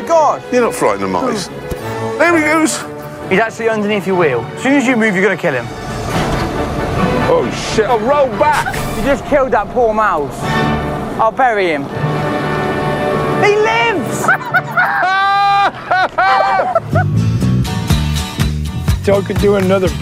my God! You're not frightened of mice. There he goes. He's actually underneath your wheel. As soon as you move, you're going to kill him. Oh, shit. Oh, roll back. You just killed that poor mouse. I'll bury him. He lives! So I could do another